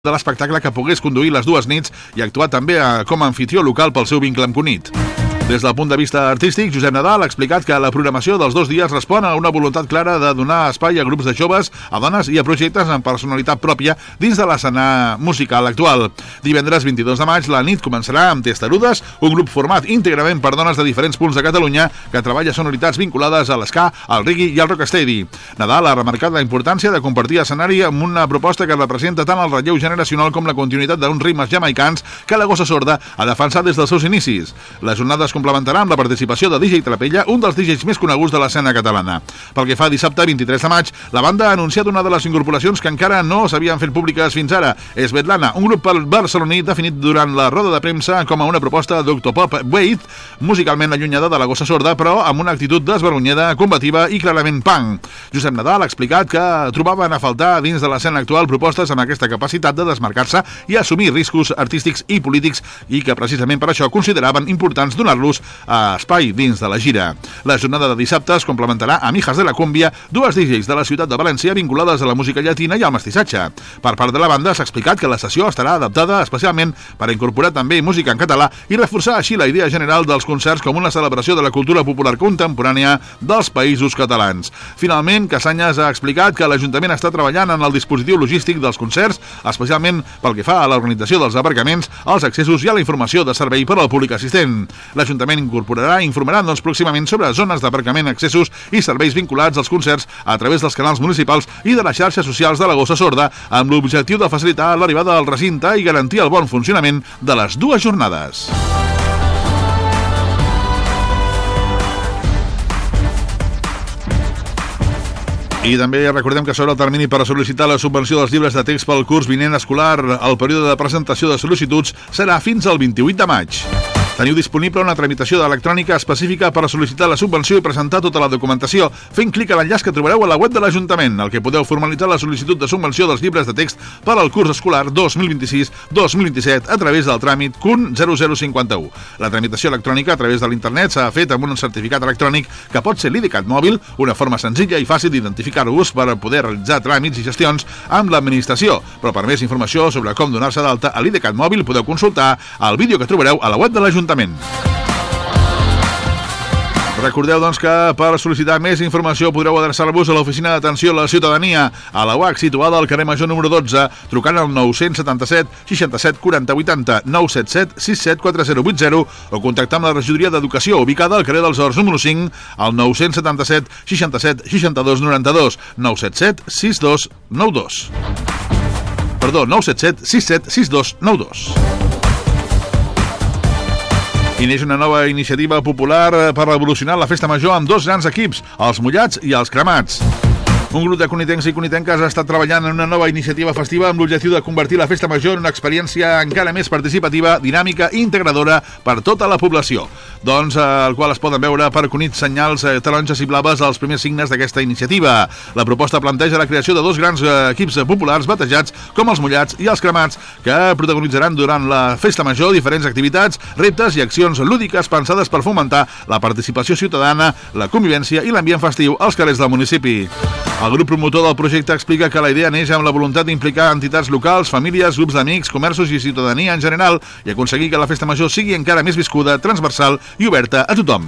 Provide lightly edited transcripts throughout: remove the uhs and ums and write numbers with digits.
de l'espectacle que pogués conduir les dues nits i actuar també com a anfitrió local pel seu vincle amb Cunit. Des del punt de vista artístic, Josep Nadal ha explicat que la programació dels 2 dies respon a una voluntat clara de donar espai a grups de joves, a dones i a projectes amb personalitat pròpia dins de l'escena musical actual. Divendres 22 de maig, la nit començarà amb Testarudes, un grup format íntegrament per dones de diferents punts de Catalunya que treballa sonoritats vinculades a l'ska, al reggae i al rocksteady. Nadal ha remarcat la importància de compartir escenari amb una proposta que representa tant el relleu generacional com la continuïtat d'uns ritmes jamaicans que la Gossa Sorda ha defensat des dels seus inicis. Les jornades complementarà amb la participació de DJ Trapella, un dels DJs més coneguts de l'escena catalana. Pel que fa a dissabte 23 de maig, la banda ha anunciat una de les incorporacions que encara no s'havien fet públiques fins ara. És Svetlana, un grup barceloní definit durant la roda de premsa com a una proposta d'octopop wave, musicalment allunyada de la Gossa Sorda, però amb una actitud desvergonyida, combativa i clarament punk. Josep Nadal ha explicat que trobaven a faltar dins de l'escena actual propostes amb aquesta capacitat de desmarcar-se i assumir riscos artístics i polítics i que precisament per això consideraven importants donar-los a espai dins de la gira. La jornada de dissabte es complementarà amb Hijas de la Cumbia, dues DJs de la ciutat de València vinculades a la música llatina i al mestissatge. Per part de la banda s'ha explicat que la sessió estarà adaptada especialment per incorporar també música en català i reforçar així la idea general dels concerts com una celebració de la cultura popular contemporània dels països catalans. Finalment, Casanyes ha explicat que l'Ajuntament està treballant en el dispositiu logístic dels concerts, especialment pel que fa a l'organització dels aparcaments, als accessos i a la informació de servei per al públic assistent. L'Ajuntament incorporarà i informarà pròximament sobre zones d'aparcament, accessos i serveis vinculats als concerts a través dels canals municipals i de les xarxes socials de la Gossa Sorda, amb l'objectiu de facilitar l'arribada al recinte i garantir el bon funcionament de les dues jornades. I també recordem que s'obre el termini per sol·licitar la subvenció dels llibres de text pel curs vinent escolar. El període de presentació de sol·licituds serà fins al 28 de maig. Teniu disponible una tramitació electrònica específica per sol·licitar la subvenció i presentar tota la documentació fent clic a l'enllaç que trobareu a la web de l'Ajuntament, al que podeu formalitzar la sol·licitud de subvenció dels llibres de text per al curs escolar 2026-2027 a través del tràmit CUN 0051. La tramitació electrònica a través de l'internet s'ha fet amb un certificat electrònic que pot ser l'IDCAT mòbil, una forma senzilla i fàcil d'identificar-vos per poder realitzar tràmits i gestions amb l'administració. Però per més informació sobre com donar-se d'alta a l'IDCAT mòbil podeu consultar el vídeo que trobareu a la web de l'Ajuntament. Recordeu, doncs, que per sol·licitar més informació podreu adreçar-vos a l'Oficina d'Atenció a la Ciutadania, a la UAC, situada al carrer Major número 12, trucant al 977 67 40 80, 977 67 4080 o contactar amb la Regidoria d'Educació, ubicada al carrer dels Horts número 5, al 977 67 62 92, 977 62 92. Perdó, 977 67 62 92. I neix una nova iniciativa popular per revolucionar la festa major amb 2 grans equips, els mullats i els cremats. Un grup de conitencs i conitenques ha estat treballant en una nova iniciativa festiva amb l'objectiu de convertir la festa major en una experiència encara més participativa, dinàmica i integradora per tota la població. Doncs al qual es poden veure per Cunit senyals taronges i blaves als primers signes d'aquesta iniciativa. La proposta planteja la creació de 2 grans equips populars batejats com els mullats i els cremats que protagonitzaran durant la festa major diferents activitats, reptes i accions lúdiques pensades per fomentar la participació ciutadana, la convivència i l'ambient festiu als carrers del municipi. El grup promotor del projecte explica que la idea neix amb la voluntat d'implicar entitats locals, famílies, grups d'amics, comerços i ciutadania en general i aconseguir que la festa major sigui encara més viscuda, transversal i oberta a tothom.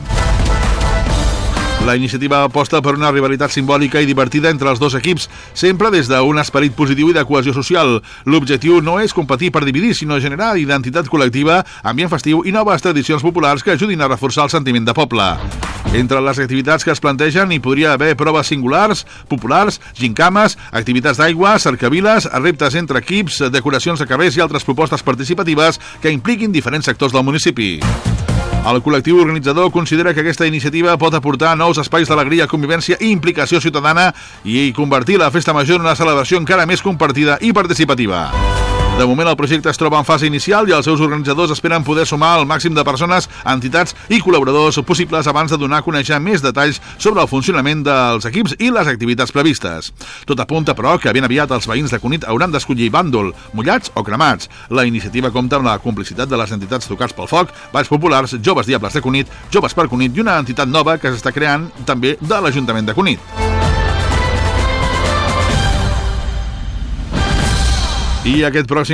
La iniciativa aposta per una rivalitat simbòlica i divertida entre els 2 equips, sempre des d'un esperit positiu i de cohesió social. L'objectiu no és competir per dividir, sinó generar identitat col·lectiva, ambient festiu i noves tradicions populars que ajudin a reforçar el sentiment de poble. Entre les activitats que es plantegen hi podria haver proves singulars, populars, gincames, activitats d'aigua, cercaviles, reptes entre equips, decoracions de carrers i altres propostes participatives que impliquin diferents sectors del municipi. El col·lectiu organitzador considera que aquesta iniciativa pot aportar nous espais d'alegria, convivència i implicació ciutadana i convertir la festa major en una celebració encara més compartida i participativa. De moment el projecte es troba en fase inicial i els seus organitzadors esperen poder sumar el màxim de persones, entitats i col·laboradors possibles abans de donar a conèixer més detalls sobre el funcionament dels equips i les activitats previstes. Tot apunta, però, que ben aviat els veïns de Cunit hauran d'escollir bàndol, mullats o cremats. La iniciativa compta amb la complicitat de les entitats Tocats pel Foc, Balls Populars, Joves Diables de Cunit, Joves per Cunit i una entitat nova que s'està creant també de l'Ajuntament de Cunit. I aquest pròxim